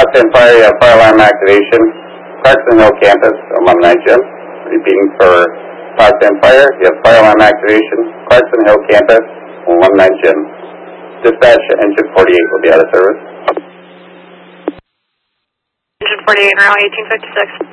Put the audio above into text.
Fox 10 Fire, you have fire alarm activation. Clarkson Hill Campus, 119 Jim. Repeating for Fox 10 Fire, you have fire alarm activation. Clarkson Hill Campus, 119 Jim. Dispatch, engine 48 will be out of service. Engine 48, runway 1856.